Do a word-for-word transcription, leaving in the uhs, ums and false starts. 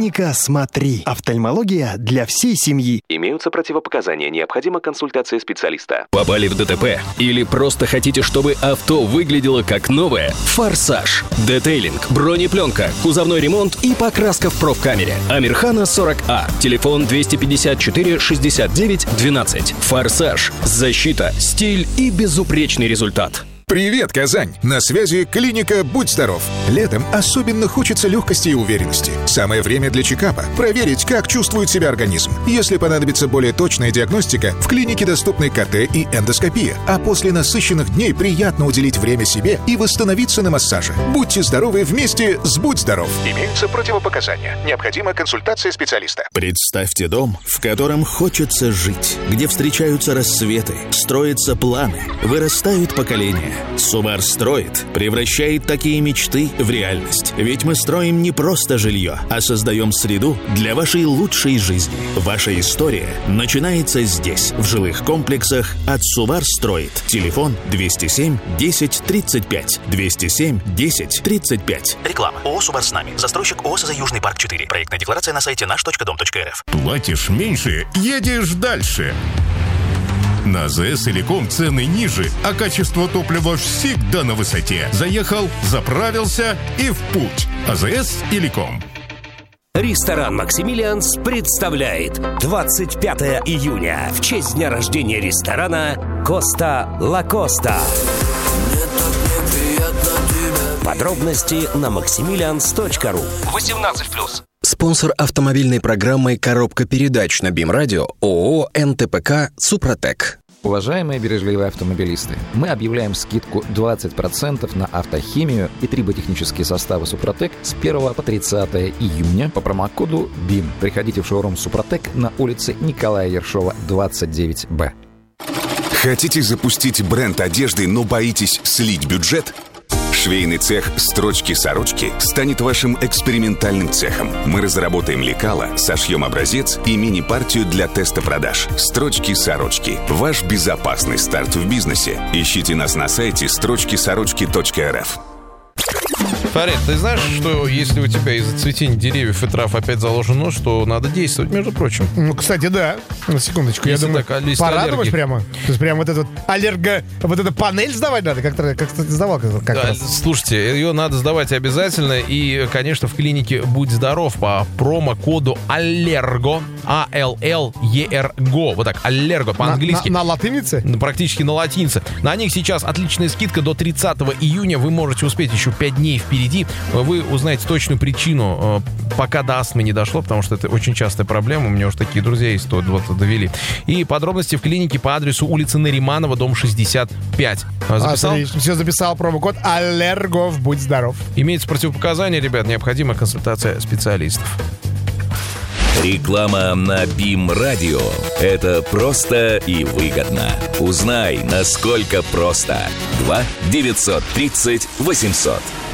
Клиника «Смотри». Офтальмология для всей семьи. Имеются противопоказания. Необходима консультация специалиста. Попали в ДТП? Или просто хотите, чтобы авто выглядело как новое? «Форсаж». Детейлинг, бронепленка, кузовной ремонт и покраска в профкамере. Амирхана сорок А. Телефон двести пятьдесят четыре шестьдесят девять двенадцать. «Форсаж». Защита, стиль и безупречный результат. Привет, Казань! На связи клиника «Будь здоров». Летом особенно хочется легкости и уверенности. Самое время для чекапа. Проверить, как чувствует себя организм. Если понадобится более точная диагностика, в клинике доступны ка тэ и эндоскопия. А после насыщенных дней приятно уделить время себе и восстановиться на массаже. Будьте здоровы вместе с «Будь здоров». Имеются противопоказания. Необходима консультация специалиста. Представьте дом, в котором хочется жить, где встречаются рассветы, строятся планы, вырастают поколения. Субар строит, превращает такие мечты в реальность. Ведь мы строим не просто жилье, а создаем среду для вашей лучшей жизни. Ваша история начинается здесь, в жилых комплексах от Субар строит. Телефон двести семь десять тридцать пять. двести семь десять тридцать пять. Реклама. ООО «Субар с нами». Застройщик ООО «СЗ Южный парк четыре». Проектная декларация на сайте наш точка дом точка эр эф. Платишь меньше, едешь дальше. На АЗС Иликом цены ниже, а качество топлива всегда на высоте. Заехал, заправился и в путь. АЗС Иликом. Ресторан «Максимилианс» представляет двадцать пятого июня в честь дня рождения ресторана «Коста Ла Коста». Подробности на максимилианс точка ру. восемнадцать плюс. Спонсор автомобильной программы «Коробка передач» на БИМ-радио ООО эн тэ пэ ка «Супротек». Уважаемые бережливые автомобилисты, мы объявляем скидку двадцать процентов на автохимию и триботехнические составы «Супротек» с первого по тридцатое июня по промокоду БИМ. Приходите в шоурум «Супротек» на улице Николая Ершова, двадцать девять бэ. Хотите запустить бренд одежды, но боитесь слить бюджет? Швейный цех «Строчки-сорочки» станет вашим экспериментальным цехом. Мы разработаем лекало, сошьем образец и мини-партию для теста продаж. «Строчки-сорочки» – ваш безопасный старт в бизнесе. Ищите нас на сайте строчки сорочки точка эр эф. Фарид, ты знаешь, что если у тебя из-за цветения деревьев и трав опять заложен нож, то надо действовать, между прочим? Ну, кстати, да. На секундочку, если я думаю, так, порадовать прямо. То есть прям вот этот аллерго... Вот эту панель сдавать надо? Как-то как ты сдавал как, как да, раз. Слушайте, ее надо сдавать обязательно. И, конечно, в клинике «Будь здоров» по промокоду «Аллерго». А Л Л Е Р Г О. Вот так, «Аллерго» по-английски. На, на, на латинице? Практически на латинице. На них сейчас отличная скидка до тридцатого июня. Вы можете успеть еще пять дней впереди. Вы узнаете точную причину, пока до астмы не дошло, потому что это очень частая проблема. У меня уже такие друзья есть, то вот довели. И подробности в клинике по адресу улица Нариманова, дом шестьдесят пять. Записал? А, все записал. Промокод «Аллергов». Будь здоров. Имеется противопоказания, ребят. Необходима консультация специалистов. Реклама на БИМ-радио. Это просто и выгодно. Узнай, насколько просто. два девятьсот тридцать восемьсот.